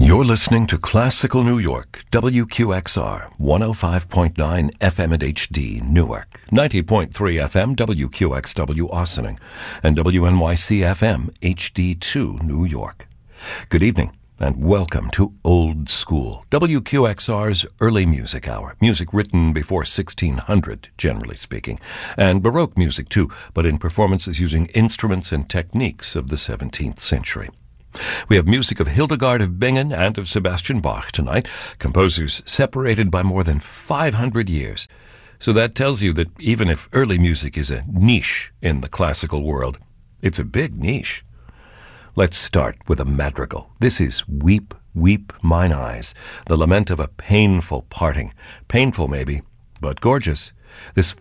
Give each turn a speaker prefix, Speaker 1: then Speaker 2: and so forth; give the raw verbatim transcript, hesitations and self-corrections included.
Speaker 1: You're listening to Classical New York, W Q X R, one oh five point nine F M at H D, Newark, ninety point three F M, W Q X W, Ossining, and W N Y C F M, H D two, New York. Good evening, and welcome to Old School, W Q X R's early music hour. Music written before sixteen hundred, generally speaking, and Baroque music too, but in performances using instruments and techniques of the seventeenth century. We have music of Hildegard of Bingen and of Sebastian Bach tonight, composers separated by more than five hundred years. So that tells you that even if early music is a niche in the classical world, it's a big niche. Let's start with a madrigal. This is Weep, Weep Mine Eyes, the lament of a painful parting. Painful maybe, but gorgeous. This